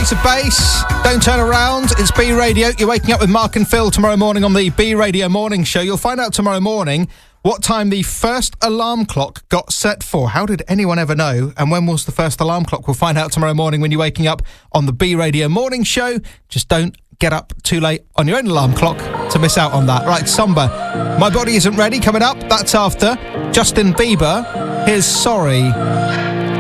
Ace of Base, Don't Turn Around. It's B Radio. You're waking up with Mark and Phil tomorrow morning on the B Radio Morning Show. You'll find out tomorrow morning what time the first alarm clock got set for. How did anyone ever know? And when was the first alarm clock? We'll find out tomorrow morning when you're waking up on the B Radio Morning Show. Just don't get up too late on your own alarm clock to miss out on that. Right, Somber. My Body Isn't Ready coming up. That's after Justin Bieber. Here's Sorry.